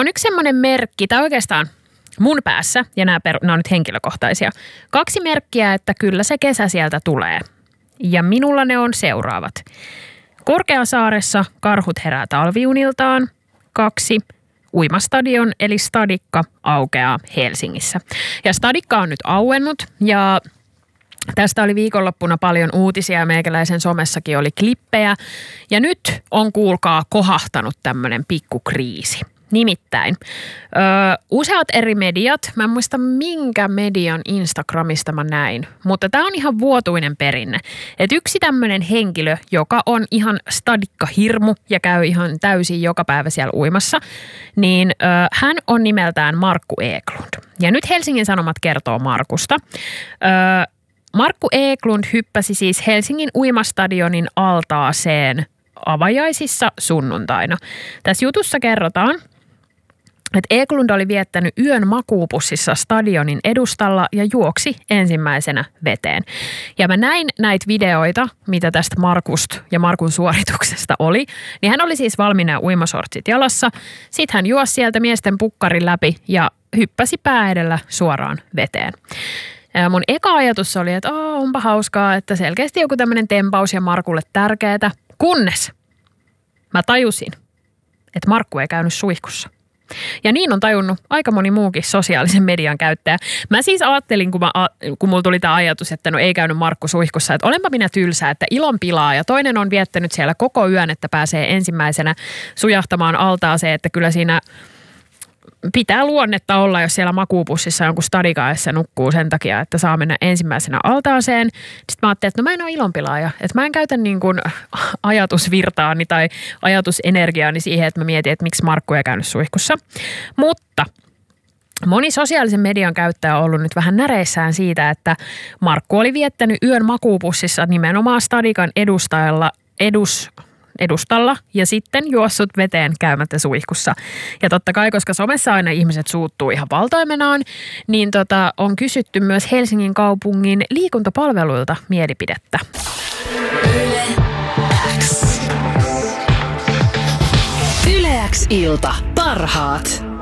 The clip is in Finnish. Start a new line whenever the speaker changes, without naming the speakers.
on yksi semmoinen merkki, tai oikeastaan mun päässä, ja nämä on nyt henkilökohtaisia, 2 merkkiä, että kyllä se kesä sieltä tulee. Ja minulla ne on seuraavat. Korkeasaaressa karhut herää talviuniltaan. 2. Uimastadion eli Stadikka aukeaa Helsingissä. Ja Stadikka on nyt auennut ja tästä oli viikonloppuna paljon uutisia ja meikäläisen somessakin oli klippejä. Ja nyt on kuulkaa kohahtanut tämmöinen pikkukriisi. Nimittäin useat eri mediat, mä en muista minkä median Instagramista mä näin, mutta tää on ihan vuotuinen perinne. Että yksi tämmöinen henkilö, joka on ihan stadikkahirmu ja käy ihan täysin joka päivä siellä uimassa, niin hän on nimeltään Markku Eklund. Ja nyt Helsingin Sanomat kertoo Markusta. Markku Eklund hyppäsi siis Helsingin uimastadionin altaaseen avajaisissa sunnuntaina. Tässä jutussa kerrotaan, että Eklund oli viettänyt yön makuupussissa stadionin edustalla ja juoksi ensimmäisenä veteen. Ja mä näin näitä videoita, mitä tästä Markusta ja Markun suorituksesta oli. Niin hän oli siis valmiina uimasortsit jalassa. Sitten hän juosi sieltä miesten pukkarin läpi ja hyppäsi pää edellä suoraan veteen. Ja mun eka ajatus oli, että onpa hauskaa, että selkeästi joku tämmöinen tempaus ja Markulle tärkeätä. Kunnes mä tajusin, että Markku ei käynyt suihkussa. Ja niin on tajunnut aika moni muukin sosiaalisen median käyttäjä. Mä siis ajattelin, kun mulla tuli tämä ajatus, että no ei käynyt Markku suihkussa, että olenpa minä tylsä, että ilon pilaa. Ja toinen on viettänyt siellä koko yön, että pääsee ensimmäisenä sujahtamaan altaaseen, että kyllä siinä pitää luonnetta olla, jos siellä makuupussissa jonkun stadikaessa nukkuu sen takia, että saa mennä ensimmäisenä altaaseen. Sitten mä ajattelin, että no mä en ole ilonpilaaja. Että mä en käytä niin kuin ajatusvirtaani tai ajatusenergiaani siihen, että mä mietin, että miksi Markku ei käynyt suihkussa. Mutta moni sosiaalisen median käyttäjä on ollut nyt vähän näreissään siitä, että Markku oli viettänyt yön makuupussissa nimenomaan stadikan edustalla ja sitten juossut veteen käymättä suihkussa. Ja totta kai, koska somessa aina ihmiset suuttuu ihan valtoimenaan, niin on kysytty myös Helsingin kaupungin liikuntapalveluilta mielipidettä.
Yle X ilta. Parhaat.